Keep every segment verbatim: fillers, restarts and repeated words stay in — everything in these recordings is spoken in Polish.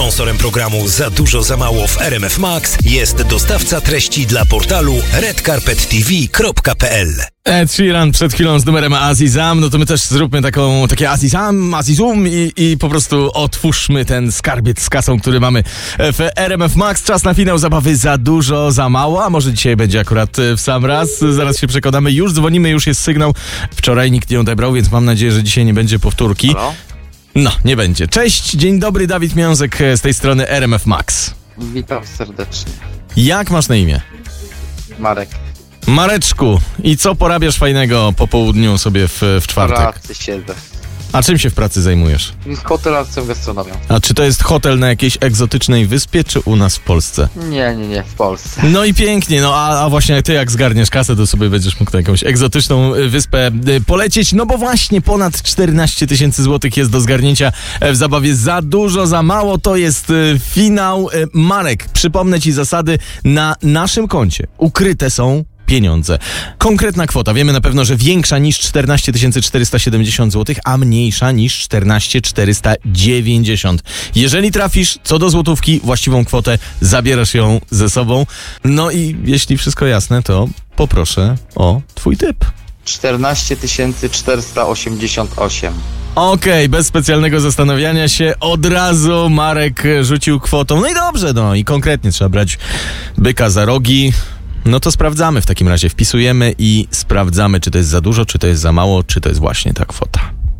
Sponsorem programu Za dużo, za mało w R M F Max jest dostawca treści dla portalu red carpet t v kropka p l. Ed Sheeran przed chwilą z numerem Azizam, no to my też zróbmy taką, takie Azizam, Azizum i, i po prostu otwórzmy ten skarbiec z kasą, który mamy w R M F Max. Czas na finał zabawy Za dużo, za mało, a może dzisiaj będzie akurat w sam raz, zaraz się przekonamy. Już dzwonimy, już jest sygnał. Wczoraj nikt nie odebrał, więc mam nadzieję, że dzisiaj nie będzie powtórki. Halo? No, nie będzie. Cześć, dzień dobry, Dawid Miązek z tej strony R M F Max. Witam serdecznie. Jak masz na imię? Marek. Mareczku, i co porabiasz fajnego po południu sobie w, w W czwartek? pracy siedzę. A czym się w pracy zajmujesz? Hotelarcą gastronomią. A czy to jest hotel na jakiejś egzotycznej wyspie, czy u nas w Polsce? Nie, nie, nie, w Polsce. No i pięknie, no a, a właśnie ty jak zgarniesz kasę, to sobie będziesz mógł na jakąś egzotyczną y, wyspę y, polecieć, no bo właśnie ponad czternaście tysięcy złotych jest do zgarnięcia w zabawie Za dużo, za mało. To jest y, finał. Y, Marek, przypomnę ci zasady. Na naszym koncie ukryte są pieniądze. Konkretna kwota. Wiemy na pewno, że większa niż czternaście tysięcy czterysta siedemdziesiąt złotych, a mniejsza niż czternaście tysięcy czterysta dziewięćdziesiąt. Jeżeli trafisz co do złotówki, właściwą kwotę, zabierasz ją ze sobą. No i jeśli wszystko jasne, to poproszę o twój typ. czternaście tysięcy czterysta osiemdziesiąt osiem. Okej, okay, bez specjalnego zastanawiania się, od razu Marek rzucił kwotą. No i dobrze, no i konkretnie trzeba brać byka za rogi. No to sprawdzamy w takim razie, wpisujemy i sprawdzamy, czy to jest za dużo, czy to jest za mało, czy to jest właśnie ta kwota.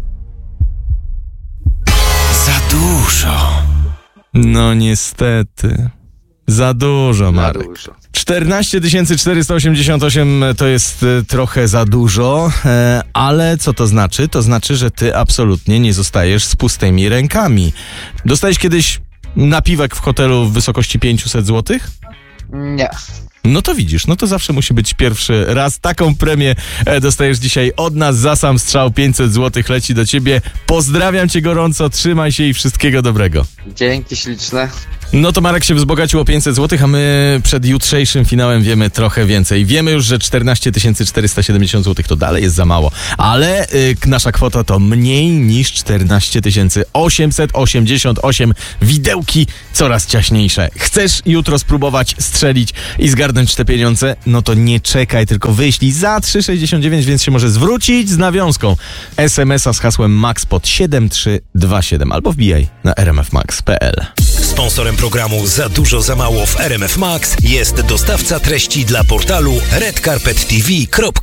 Za dużo. No niestety, za dużo, Marek. Za dużo. czternaście tysięcy czterysta osiemdziesiąt osiem to jest y, trochę za dużo, e, ale co to znaczy? To znaczy, że ty absolutnie nie zostajesz z pustymi rękami. Dostałeś kiedyś napiwek w hotelu w wysokości pięćset złotych? Nie. No to widzisz, no to zawsze musi być pierwszy raz. Taką premię e, dostajesz dzisiaj od nas za sam strzał. Pięćset złotych leci do ciebie. Pozdrawiam cię gorąco, trzymaj się i wszystkiego dobrego. Dzięki śliczne. No to Marek się wzbogacił o pięćset złotych, a my przed jutrzejszym finałem wiemy trochę więcej. Wiemy już, że czternaście tysięcy czterysta siedemdziesiąt złotych to dalej jest za mało, ale y, nasza kwota to mniej niż czternaście tysięcy osiemset osiemdziesiąt osiem. Widełki coraz ciaśniejsze. Chcesz jutro spróbować strzelić i zgarnąć te pieniądze? No to nie czekaj, tylko wyślij za trzy sześćdziesiąt dziewięć, więc się może zwrócić z nawiązką es em es a z hasłem MAX pod siedem trzy dwa siedem albo wbijaj na r m f max kropka p l. Sponsorem programu Za dużo, za mało w R M F Max jest dostawca treści dla portalu red carpet t v kropka p l.